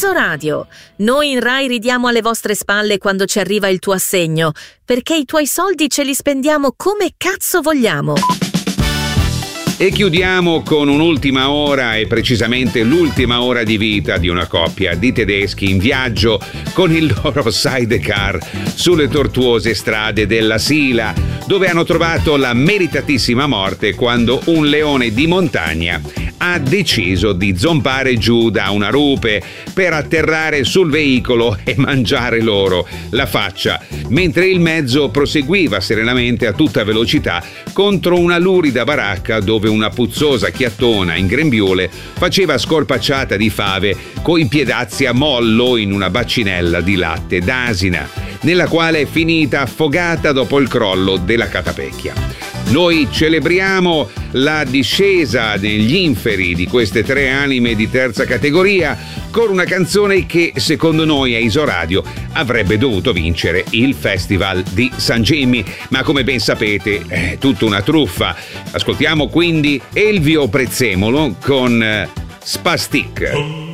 Isoradio. Noi in Rai ridiamo alle vostre spalle quando ci arriva il tuo assegno, perché i tuoi soldi ce li spendiamo come cazzo vogliamo. E chiudiamo con un'ultima ora, e precisamente l'ultima ora di vita di una coppia di tedeschi in viaggio con il loro sidecar sulle tortuose strade della Sila, dove hanno trovato la meritatissima morte quando un leone di montagna ha deciso di zompare giù da una rupe per atterrare sul veicolo e mangiare loro la faccia, mentre il mezzo proseguiva serenamente a tutta velocità contro una lurida baracca dove una puzzosa chiattona in grembiule faceva scorpacciata di fave coi piedazzi a mollo in una bacinella di latte d'asina, nella quale è finita affogata dopo il crollo della catapecchia. Noi celebriamo la discesa negli inferi di queste tre anime di terza categoria con una canzone che, secondo noi a Isoradio, avrebbe dovuto vincere il Festival di San Jimmy, ma come ben sapete è tutta una truffa. Ascoltiamo quindi Elvio Prezzemolo con Spastic.